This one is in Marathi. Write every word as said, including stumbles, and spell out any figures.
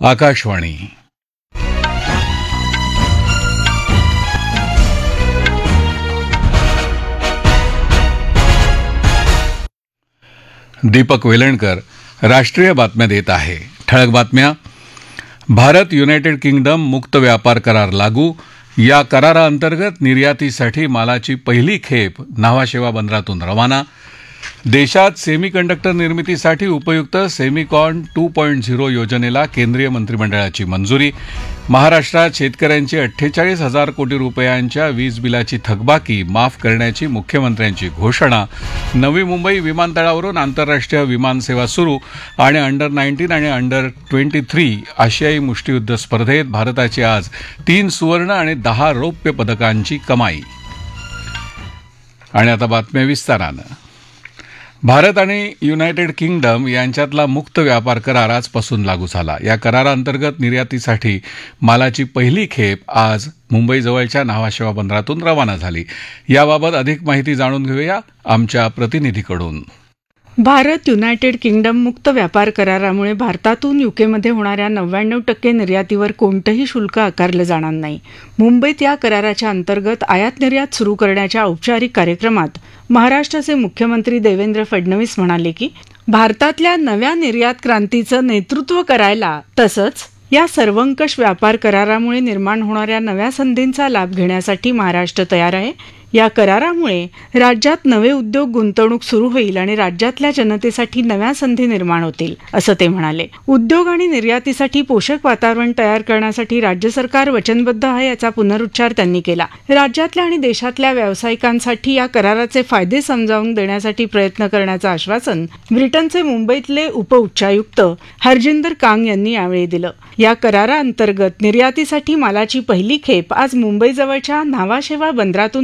आकाशवाणी. दीपक वेलणकर राष्ट्रीय बातम्या देत आहे. ठळक बातम्या. भारत युनायटेड किंगडम मुक्त व्यापार करार लागू. या कराराअंतर्गत निर्यातीसाठी मालाची पहिली खेप न्हावा बंदरातून रवाना. देशात सेमीकंडक्टर निर्मितीसाठी उपयुक्त सेमिकॉन टू पॉइंट झिरो योजनेला केंद्रीय मंत्रिमंडळाची मंजुरी. महाराष्ट्रात शेतकऱ्यांची अठ्ठेचाळीस हजार कोटी रुपयांच्या वीज बिलाची थकबाकी माफ करण्याची मुख्यमंत्र्यांची घोषणा. नवी मुंबई विमानतळावरून आंतरराष्ट्रीय विमानसेवा सुरू. आणि अंडर नाईन्टीन आणि अंडर ट्वेंटी थ्री आशियाई मुष्टियुद्ध स्पर्धेत भारताची आज तीन सुवर्ण आणि दहा रौप्य पदकांची कमाई. आणि आता बातम्या विस्तारानं. भारत आणि युनायटेड किंगडम यांच्यातला मुक्त व्यापार करार आजपासून लागू झाला. या कराराअंतर्गत निर्यातीसाठी मालाची पहिली खेप आज मुंबईजवळच्या न्हावा बंदरातून रवाना झाली. याबाबत अधिक माहिती जाणून घेऊया आमच्या प्रतिनिधीकडून. भारत युनायटेड किंगडम मुक्त व्यापार करारामुळे भारतातून युकेमध्ये होणाऱ्या नव्याण्णव टक्के निर्यातीवर कोणतंही शुल्क आकारलं जाणार नाही. मुंबईत या कराराच्या अंतर्गत आयात निर्यात सुरू करण्याच्या औपचारिक कार्यक्रमात महाराष्ट्राचे मुख्यमंत्री देवेंद्र फडणवीस म्हणाले की भारतातल्या नव्या निर्यात क्रांतीचं नेतृत्व करायला तसंच या सर्वंकष व्यापार करारामुळे निर्माण होणाऱ्या नव्या संधींचा लाभ घेण्यासाठी महाराष्ट्र तयार आहे. या करारामुळे राज्यात नवे उद्योग गुंतवणूक सुरू होईल आणि राज्यातल्या जनतेसाठी नव्या संधी निर्माण होतील असं ते म्हणाले. उद्योग आणि निर्यातीसाठी पोषक वातावरण तयार करण्यासाठी राज्य सरकार वचनबद्ध आहे याचा पुनरुच्चार त्यांनी केला. राज्यातल्या आणि देशातल्या व्यावसायिकांसाठी या कराराचे फायदे समजावून देण्यासाठी प्रयत्न करण्याचं आश्वासन ब्रिटनचे मुंबईतले उपउच्चायुक्त हरजिंदर कांग यांनी यावेळी दिलं. या कराराअंतर्गत निर्यातीसाठी मालाची पहिली खेप आज मुंबईजवळच्या न्हावा बंदरातून